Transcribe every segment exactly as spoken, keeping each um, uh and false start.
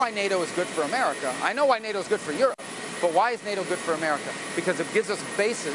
why NATO is good for America. I know why NATO is good for Europe. But why is NATO good for America? Because it gives us bases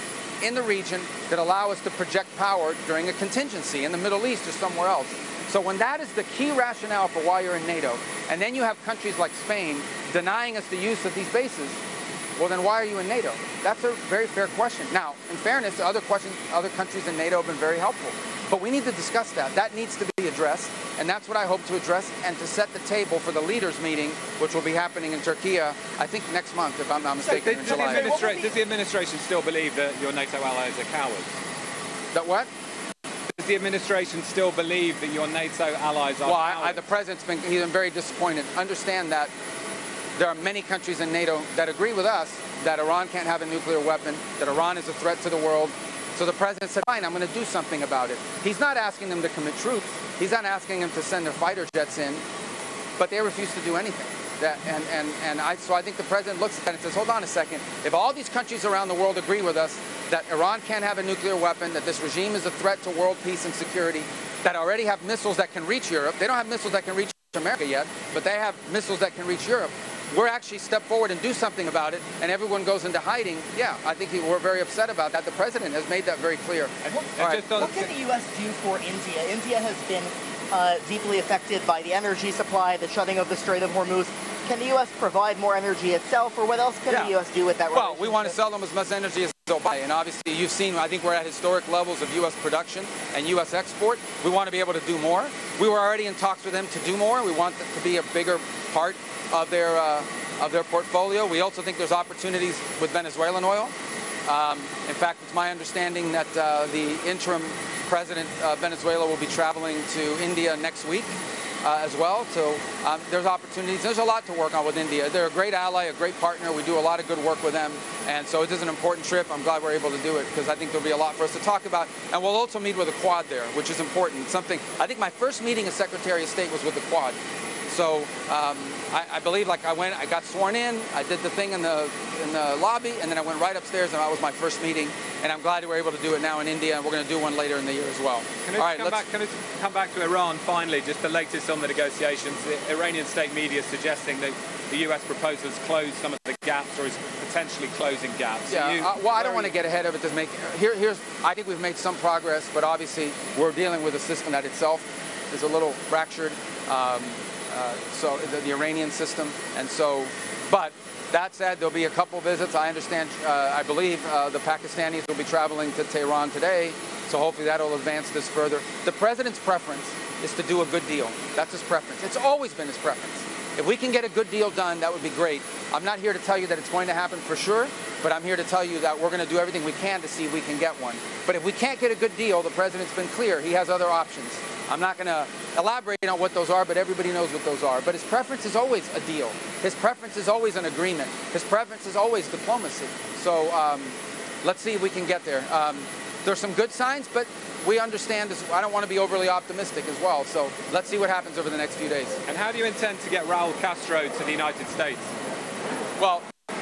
in the region that allow us to project power during a contingency in the Middle East or somewhere else. So when that is the key rationale for why you're in NATO, and then you have countries like Spain denying us the use of these bases, well then why are you in NATO? That's a very fair question. Now, in fairness, other questions, other countries in NATO have been very helpful. But we need to discuss that. That needs to be addressed, and that's what I hope to address and to set the table for the leaders' meeting, which will be happening in Turkey, I think next month, if I'm not mistaken, so, in does, July. the administra- does the administration still believe that your NATO allies are cowards? That what? Does the administration still believe that your NATO allies are well, cowards? Well, the president's been, he's been very disappointed. Understand that there are many countries in NATO that agree with us that Iran can't have a nuclear weapon, that Iran is a threat to the world. So the president said, fine, I'm going to do something about it. He's not asking them to commit troops. He's not asking them to send their fighter jets in, but they refuse to do anything. That, and and, and I, so I think the president looks at that and says, hold on a second. If all these countries around the world agree with us that Iran can't have a nuclear weapon, that this regime is a threat to world peace and security, that already have missiles that can reach Europe. They don't have missiles that can reach America yet, but they have missiles that can reach Europe. We're actually step forward and do something about it, and everyone goes into hiding. Yeah, I think he, we're very upset about that. The president has made that very clear. What, right. what can the U S do for India? India has been uh, deeply affected by the energy supply, the shutting of the Strait of Hormuz. Can the U S provide more energy itself, or what else can yeah. the U S do with that relationship? Well, we want to sell them as much energy as they'll buy, and obviously you've seen, I think we're at historic levels of U S production and U S export. We want to be able to do more. We were already in talks with them to do more. We want them to be a bigger part of their uh, of their portfolio. We also think there's opportunities with Venezuelan oil. Um, in fact, it's my understanding that uh, the interim president of Venezuela will be traveling to India next week uh, as well. So um, there's opportunities. There's a lot to work on with India. They're a great ally, a great partner. We do a lot of good work with them. And so it is an important trip. I'm glad we're able to do it because I think there'll be a lot for us to talk about. And we'll also meet with the Quad there, which is important. It's something, I think my first meeting as Secretary of State was with the Quad. So um, I, I believe, like I went, I got sworn in, I did the thing in the in the lobby, and then I went right upstairs, and that was my first meeting. And I'm glad we were able to do it now in India, and we're going to do one later in the year as well. Can I, All right, come, back, can I come back to Iran finally? Just the latest on the negotiations. The Iranian state media is suggesting that the U S proposal has closed some of the gaps, or is potentially closing gaps. Yeah. You, uh, well, I don't want to get ahead of it. To make here, here's. I think we've made some progress, but obviously we're dealing with a system that itself is a little fractured. Um, Uh, so the, the Iranian system, and so, but that said, there'll be a couple visits. I understand, uh, I believe uh, the Pakistanis will be traveling to Tehran today, so hopefully that'll advance this further. The president's preference is to do a good deal. That's his preference. It's always been his preference. If we can get a good deal done, that would be great. I'm not here to tell you that it's going to happen for sure, but I'm here to tell you that we're going to do everything we can to see if we can get one. But if we can't get a good deal, the president's been clear. He has other options. I'm not going to elaborate on what those are, but everybody knows what those are. But his preference is always a deal. His preference is always an agreement. His preference is always diplomacy. So um, let's see if we can get there. Um, there's some good signs, but we understand this. I don't want to be overly optimistic as well. So let's see what happens over the next few days. And how do you intend to get Raul Castro to the United States? Well,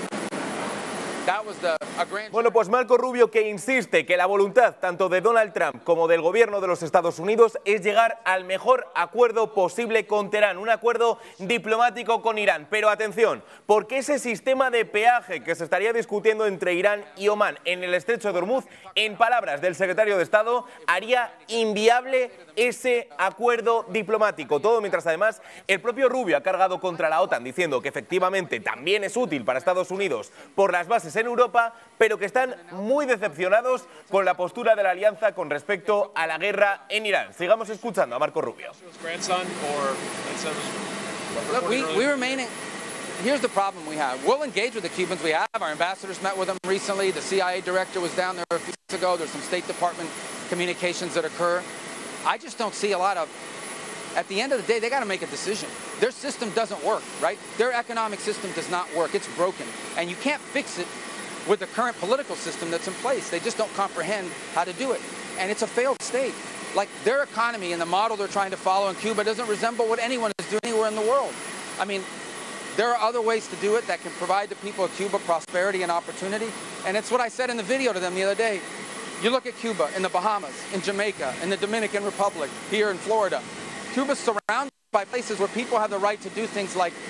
that was the, a grand... Bueno, pues Marco Rubio, que insiste que la voluntad tanto de Donald Trump como del gobierno de los Estados Unidos es llegar al mejor acuerdo posible con Teherán, un acuerdo diplomático con Irán. Pero atención, porque ese sistema de peaje que se estaría discutiendo entre Irán y Omán en el estrecho de Hormuz, en palabras del secretario de Estado, haría inviable ese acuerdo diplomático. Todo mientras además el propio Rubio ha cargado contra la OTAN diciendo que efectivamente también es útil para Estados Unidos por las bases en Europa, pero que están muy decepcionados con la postura de la alianza con respecto a la guerra en Irán. Sigamos escuchando a Marco Rubio. Look, we, we remain, here's the problem we have. We'll engage with the Cubans. We have. Our ambassadors met with them recently. The C I A director was down there a few weeks ago. There's some State Department communications that occur. I just don't see a lot of... At the end of the day, they got to make a decision. Their system doesn't work, right? Their economic system does not work. It's broken. And you can't fix it with the current political system that's in place. They just don't comprehend how to do it. And it's a failed state. Like, their economy and the model they're trying to follow in Cuba doesn't resemble what anyone is doing anywhere in the world. I mean, there are other ways to do it that can provide the people of Cuba prosperity and opportunity. And it's what I said in the video to them the other day. You look at Cuba, in the Bahamas, in Jamaica, in the Dominican Republic, here in Florida. Cuba's surrounded by places where people have the right to do things like